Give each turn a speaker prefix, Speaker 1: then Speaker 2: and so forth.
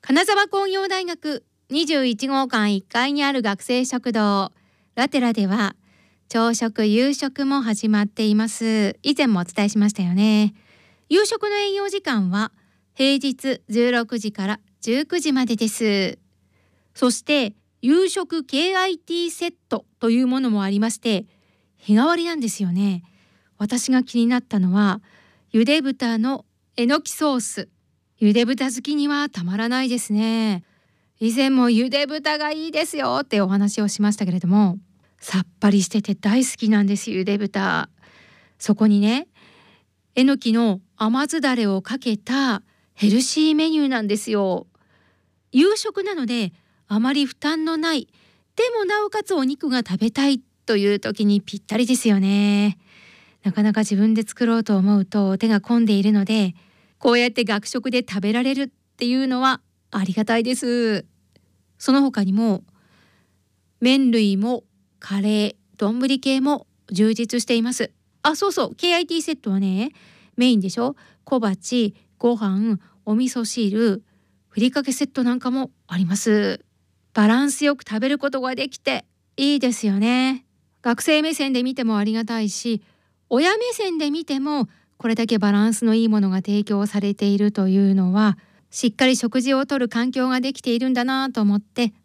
Speaker 1: 金沢工業大学21号館1階にある学生食堂ラテラでは朝食夕食も始まっています。以前もお伝えしましたよね。夕食の営業時間は平日16時から19時までです。そして夕食 KIT セットというものもありまして、日替わりなんですよね。私が気になったのはゆで豚のえのきソース。ゆで豚好きにはたまらないですね。以前もゆで豚がいいですよってお話をしましたけれども、さっぱりしてて大好きなんです、ゆで豚。そこにね、えのきの甘酢だれをかけたヘルシーメニューなんですよ。夕食なのであまり負担のない、でもなおかつお肉が食べたいという時にぴったりですよね。なかなか自分で作ろうと思うと手が込んでいるので、こうやって学食で食べられるっていうのはありがたいです。その他にも麺類もカレー、丼系も充実しています。あ、そうそう、 KIT セットはね、メインでしょ、小鉢、ご飯、お味噌汁、ふりかけセットなんかもあります。バランスよく食べることができていいですよね。学生目線で見てもありがたいし、親目線で見てもこれだけバランスのいいものが提供されているというのは、しっかり食事をとる環境ができているんだなと思って